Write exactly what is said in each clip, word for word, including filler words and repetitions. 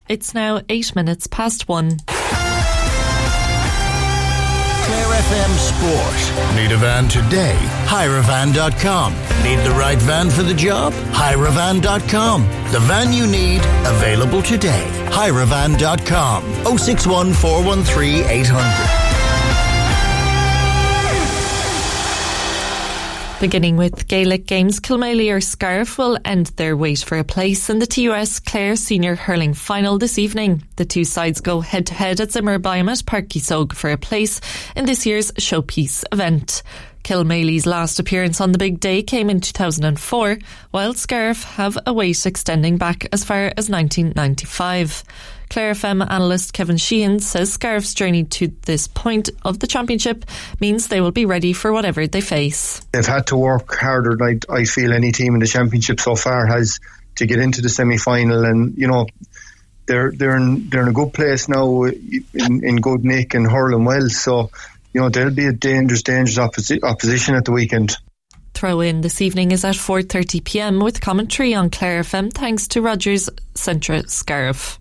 It's now eight minutes past one. Clare F M Sport. Need a van today? hire a van dot com. Need the right van for the job? hire a van dot com. The van you need, available today. hire a van dot com. oh six one, four one three, eight hundred. Beginning with Gaelic games, Kilmaley or Scariff will end their wait for a place in the T U S Clare Senior Hurling Final this evening. The two sides go head-to-head at Zimmer Byam at Páirc Uí Ceoga for a place in this year's showpiece event. Kilmaley's last appearance on the big day came in two thousand four, while Scariff have a wait extending back as far as nineteen ninety-five. Clare F M analyst Kevin Sheehan says Scariff's journey to this point of the championship means they will be ready for whatever they face. They've had to work harder than I, I feel any team in the championship so far has to get into the semi-final, and you know they're they're in, they're in a good place now, in, in good nick and hurling well, so you know they'll be a dangerous dangerous opposi- opposition at the weekend. Throw-in this evening is at four thirty p.m. with commentary on Clare F M thanks to Rogers Centra Scariff.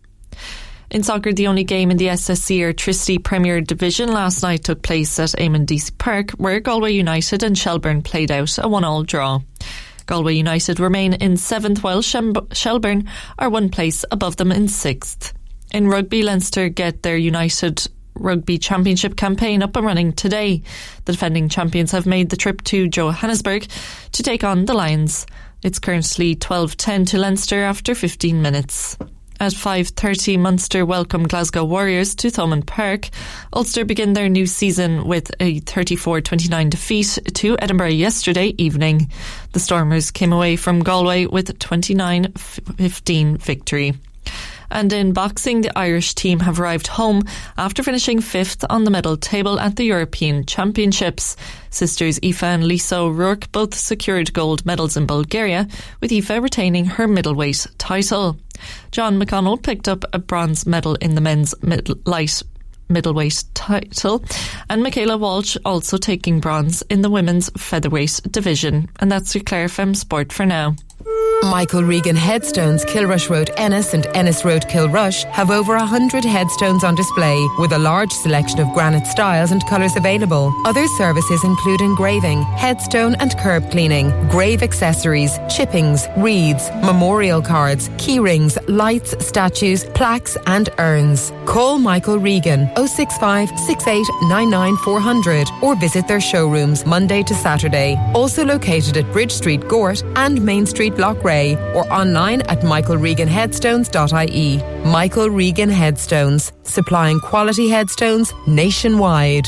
In soccer, the only game in the S S C Airtricity Premier Division last night took place at Eamon D C Park, where Galway United and Shelbourne played out a one-all draw. Galway United remain in seventh, while Shelbourne are one place above them in sixth. In rugby, Leinster get their United Rugby Championship campaign up and running today. The defending champions have made the trip to Johannesburg to take on the Lions. It's currently twelve ten to Leinster after fifteen minutes. At five thirty, Munster welcome Glasgow Warriors to Thomond Park. Ulster begin their new season with a thirty-four twenty-nine defeat to Edinburgh yesterday evening. The Stormers came away from Galway with a twenty-nine fifteen victory. And in boxing, the Irish team have arrived home after finishing fifth on the medal table at the European Championships. Sisters Aoife and Lisa O'Rourke both secured gold medals in Bulgaria, with Aoife retaining her middleweight title. John McConnell picked up a bronze medal in the men's mid- light middleweight title, and Michaela Walsh also taking bronze in the women's featherweight division. And that's your Clare F M Sport for now. Michael Regan Headstones, Kilrush Road Ennis and Ennis Road Kilrush have over one hundred headstones on display with a large selection of granite styles and colours available. Other services include engraving, headstone and curb cleaning, grave accessories, chippings, wreaths, memorial cards, key rings, lights, statues, plaques and urns. Call Michael Regan oh six five, six eight nine nine, four hundred or visit their showrooms Monday to Saturday. Also located at Bridge Street, Gort and Main Street, Loughrea, or online at michael regan headstones dot I E. Michael Regan Headstones, supplying quality headstones nationwide.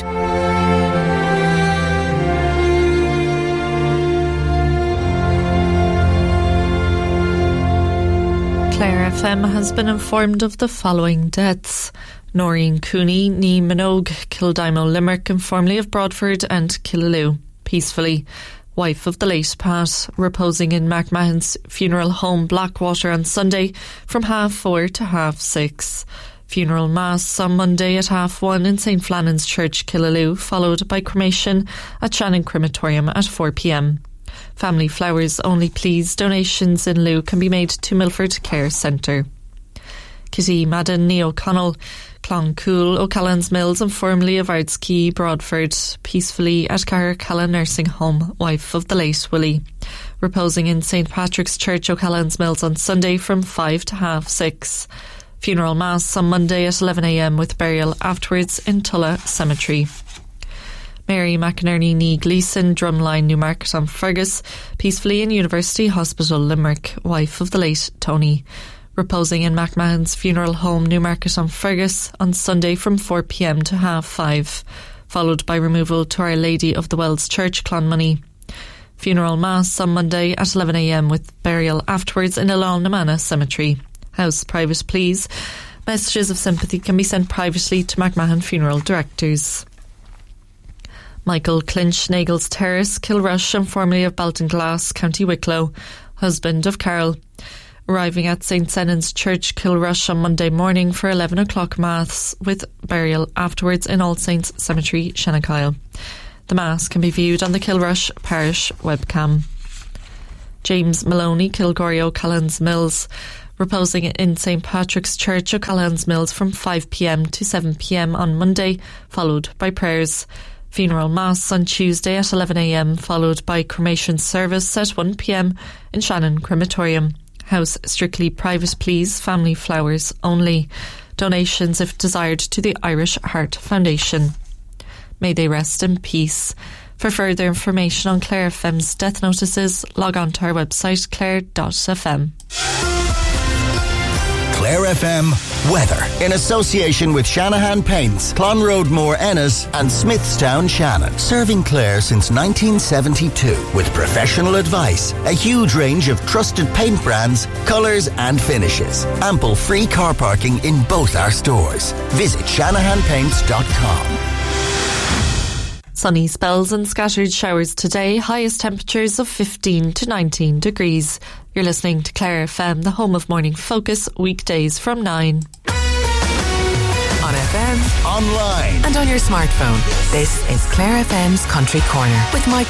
Clare F M has been informed of the following deaths: Noreen Cooney, Ní Minogue, Kildimo Limerick, and formerly of Broadford and Killaloe. Peacefully, wife of the late Pat, reposing in McMahon's funeral home Blackwater on Sunday from half four to half six. Funeral mass on Monday at half one in Saint Flannan's Church, Killaloe, followed by cremation at Shannon Crematorium at four p.m. Family flowers only please. Donations in lieu can be made to Milford Care Centre. Kitty Madden, Ní O'Connell, Cloncool, O'Callaghan's Mills and formerly of Ardskey, Broadford, peacefully at Carracalla Nursing Home, wife of the late Willie. Reposing in Saint Patrick's Church, O'Callaghan's Mills on Sunday from five to half six. Funeral mass on Monday at eleven a.m. with burial afterwards in Tulla Cemetery. Mary McInerney Ní Gleeson, Drumline, Newmarket on Fergus, peacefully in University Hospital Limerick, wife of the late Tony. Reposing in McMahon's funeral home Newmarket on Fergus on Sunday from four p.m. to half five, followed by removal to Our Lady of the Wells Church, Clonmoney. Funeral mass on Monday at eleven a.m. with burial afterwards in Illalnamana Cemetery. House private please. Messages of sympathy can be sent privately to McMahon Funeral Directors. Michael Clinch, Nagels Terrace, Kilrush and formerly of Baltinglass, County Wicklow, husband of Carol. Arriving at Saint Senan's Church, Kilrush on Monday morning for eleven o'clock Mass with burial afterwards in All Saints Cemetery, Shanakyle. The Mass can be viewed on the Kilrush Parish webcam. James Maloney, Kilgory O'Callaghan's Mills. Reposing in St Patrick's Church, O'Callaghan's Mills from five p m to seven p m on Monday, followed by prayers. Funeral Mass on Tuesday at eleven a m, followed by cremation service at one p m in Shannon Crematorium. House strictly private, please. Family flowers only. Donations, if desired, to the Irish Heart Foundation. May they rest in peace. For further information on Clare F M's death notices, log on to our website clare dot f m. Clare F M weather in association with Shanahan Paints, Clonroadmore Ennis and Smithstown Shannon. Serving Clare since nineteen seventy-two with professional advice, a huge range of trusted paint brands, colours and finishes. Ample free car parking in both our stores. Visit shanahan paints dot com. Sunny spells and scattered showers today, highest temperatures of fifteen to nineteen degrees. You're listening to Clare F M, the home of Morning Focus, weekdays from nine. On F M, online and on your smartphone. This is Clare F M's Country Corner with Mike